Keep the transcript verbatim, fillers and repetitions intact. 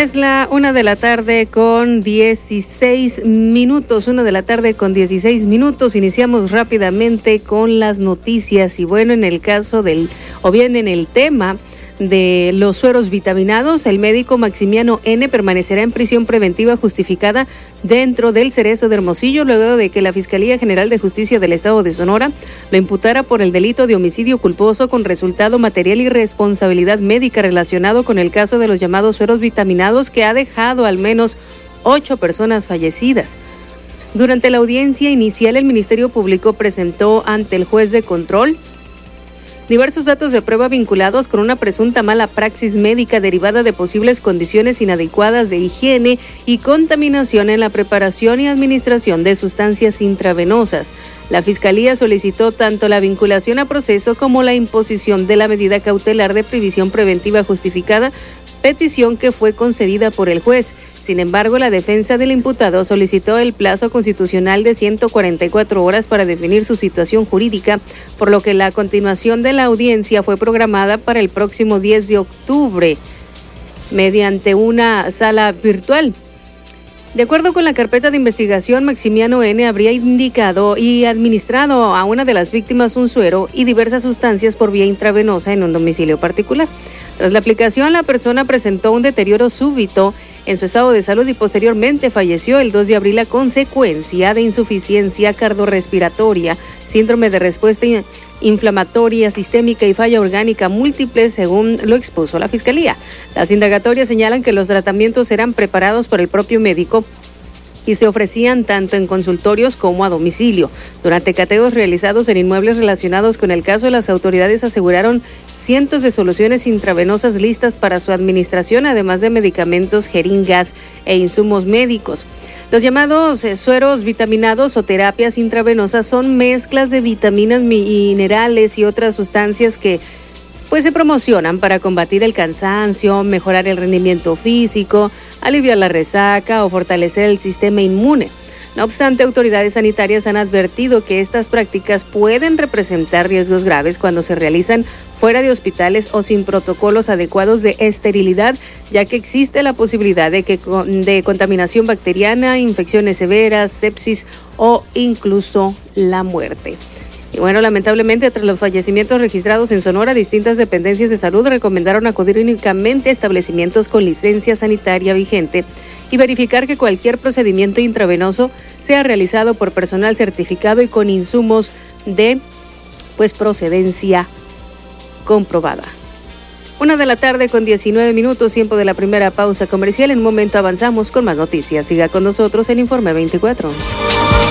Es la una de la tarde con dieciséis minutos, una de la tarde con dieciséis minutos. Iniciamos rápidamente con las noticias y bueno, en el caso del, o bien en el tema de los sueros vitaminados, el médico Maximiano N. permanecerá en prisión preventiva justificada dentro del Cerezo de Hermosillo, luego de que la Fiscalía General de Justicia del Estado de Sonora lo imputara por el delito de homicidio culposo con resultado material y responsabilidad médica relacionado con el caso de los llamados sueros vitaminados, que ha dejado al menos ocho personas fallecidas. Durante la audiencia inicial, el Ministerio Público presentó ante el juez de control diversos datos de prueba vinculados con una presunta mala praxis médica derivada de posibles condiciones inadecuadas de higiene y contaminación en la preparación y administración de sustancias intravenosas. La Fiscalía solicitó tanto la vinculación a proceso como la imposición de la medida cautelar de prisión preventiva justificada, petición que fue concedida por el juez. Sin embargo, la defensa del imputado solicitó el plazo constitucional de ciento cuarenta y cuatro horas para definir su situación jurídica, por lo que la continuación de la audiencia fue programada para el próximo diez de octubre mediante una sala virtual. De acuerdo con la carpeta de investigación, Maximiano N. habría indicado y administrado a una de las víctimas un suero y diversas sustancias por vía intravenosa en un domicilio particular. Tras la aplicación, la persona presentó un deterioro súbito en su estado de salud y posteriormente falleció el dos de abril a consecuencia de insuficiencia cardiorrespiratoria, síndrome de respuesta inflamatoria sistémica y falla orgánica múltiple, según lo expuso la Fiscalía. Las indagatorias señalan que los tratamientos eran preparados por el propio médico y se ofrecían tanto en consultorios como a domicilio. Durante cateos realizados en inmuebles relacionados con el caso, las autoridades aseguraron cientos de soluciones intravenosas listas para su administración, además de medicamentos, jeringas e insumos médicos. Los llamados eh, sueros vitaminados o terapias intravenosas son mezclas de vitaminas, minerales y otras sustancias que pues se promocionan para combatir el cansancio, mejorar el rendimiento físico, aliviar la resaca o fortalecer el sistema inmune. No obstante, autoridades sanitarias han advertido que estas prácticas pueden representar riesgos graves cuando se realizan fuera de hospitales o sin protocolos adecuados de esterilidad, ya que existe la posibilidad de, que, de contaminación bacteriana, infecciones severas, sepsis o incluso la muerte. Y bueno, lamentablemente, tras los fallecimientos registrados en Sonora, distintas dependencias de salud recomendaron acudir únicamente a establecimientos con licencia sanitaria vigente y verificar que cualquier procedimiento intravenoso sea realizado por personal certificado y con insumos de pues procedencia comprobada. Una de la tarde con diecinueve minutos, tiempo de la primera pausa comercial. En un momento avanzamos con más noticias. Siga con nosotros en Informe veinticuatro.